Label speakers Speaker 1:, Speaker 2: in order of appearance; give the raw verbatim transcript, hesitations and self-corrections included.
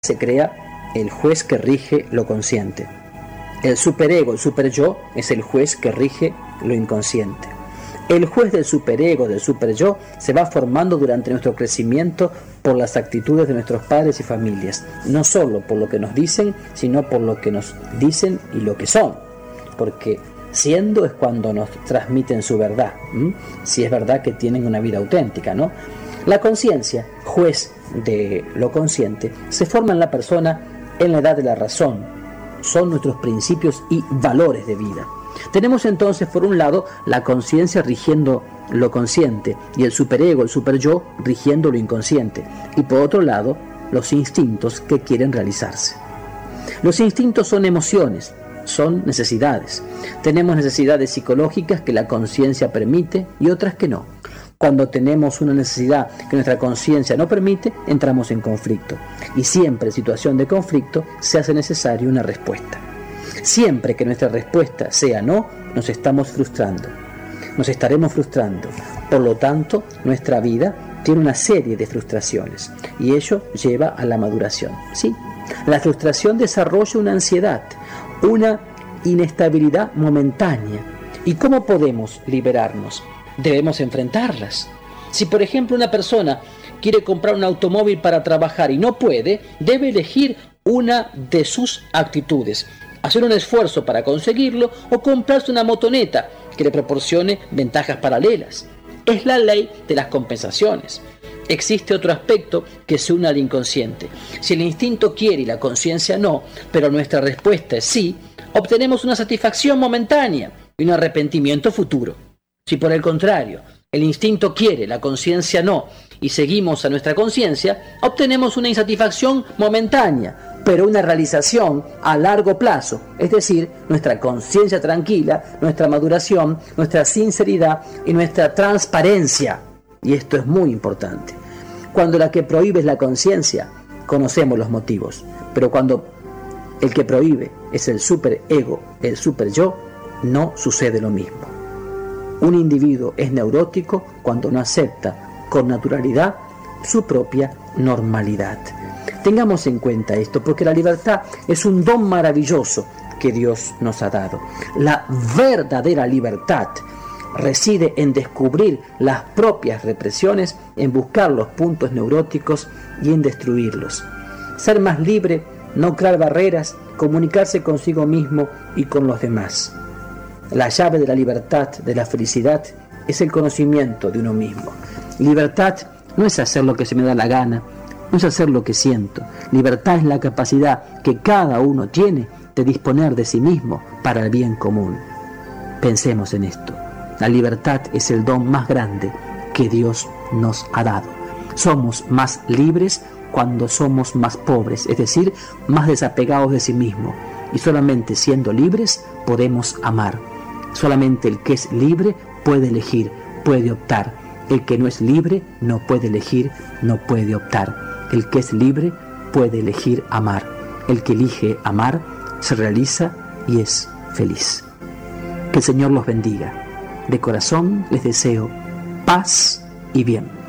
Speaker 1: se crea el juez que rige lo consciente. El superego, el superyo, es el juez que rige lo inconsciente. El juez del superego, del superyo, se va formando durante nuestro crecimiento por las actitudes de nuestros padres y familias, no solo por lo que nos dicen, sino por lo que nos dicen y lo que son, porque siendo es cuando nos transmiten su verdad, ¿m? Si es verdad que tienen una vida auténtica, ¿no? La conciencia, juez de lo consciente, se forma en la persona en la edad de la razón. Son nuestros principios y valores de vida. Tenemos entonces, por un lado, la conciencia rigiendo lo consciente y el superego, el superyo, rigiendo lo inconsciente. Y por otro lado, los instintos que quieren realizarse. Los instintos son emociones, son necesidades. Tenemos necesidades psicológicas que la conciencia permite y otras que no. Cuando tenemos una necesidad que nuestra conciencia no permite, entramos en conflicto. Y siempre en situación de conflicto se hace necesaria una respuesta. Siempre que nuestra respuesta sea no, nos estamos frustrando. Nos estaremos frustrando. Por lo tanto, nuestra vida tiene una serie de frustraciones. Y ello lleva a la maduración. Sí, la frustración desarrolla una ansiedad, una inestabilidad momentánea. ¿Y cómo podemos liberarnos? Debemos enfrentarlas. Si por ejemplo una persona quiere comprar un automóvil para trabajar y no puede, debe elegir una de sus actitudes: hacer un esfuerzo para conseguirlo o comprarse una motoneta que le proporcione ventajas paralelas. Es la ley de las compensaciones. Existe otro aspecto que se une al inconsciente. Si el instinto quiere y la conciencia no, pero nuestra respuesta es sí, obtenemos una satisfacción momentánea y un arrepentimiento futuro. Si por el contrario, el instinto quiere, la conciencia no, y seguimos a nuestra conciencia, obtenemos una insatisfacción momentánea, pero una realización a largo plazo, es decir, nuestra conciencia tranquila, nuestra maduración, nuestra sinceridad y nuestra transparencia. Y esto es muy importante. Cuando la que prohíbe es la conciencia, conocemos los motivos, pero cuando el que prohíbe es el superego, el superyo, no sucede lo mismo. Un individuo es neurótico cuando no acepta con naturalidad su propia normalidad. Tengamos en cuenta esto, porque la libertad es un don maravilloso que Dios nos ha dado. La verdadera libertad reside en descubrir las propias represiones, en buscar los puntos neuróticos y en destruirlos. Ser más libre, no crear barreras, comunicarse consigo mismo y con los demás. La llave de la libertad, de la felicidad, es el conocimiento de uno mismo. Libertad no es hacer lo que se me da la gana, no es hacer lo que siento. Libertad es la capacidad que cada uno tiene de disponer de sí mismo para el bien común. Pensemos en esto. La libertad es el don más grande que Dios nos ha dado. Somos más libres cuando somos más pobres, es decir, más desapegados de sí mismo. Y solamente siendo libres podemos amar. Solamente el que es libre puede elegir, puede optar. El que no es libre no puede elegir, no puede optar. El que es libre puede elegir amar. El que elige amar se realiza y es feliz. Que el Señor los bendiga. De corazón les deseo paz y bien.